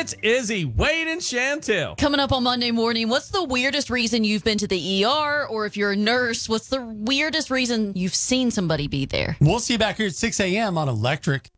It's Izzy, Wade, and Chantel. Coming up on Monday morning, what's the weirdest reason you've been to the ER? Or if you're a nurse, what's the weirdest reason you've seen somebody be there? We'll see you back here at 6 a.m. on Electric.